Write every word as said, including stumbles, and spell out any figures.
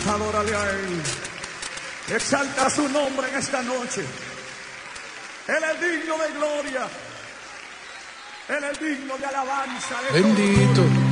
Adórale a Él. Exalta su nombre en esta noche. Él es digno de gloria. Él es digno de alabanza. De bendito.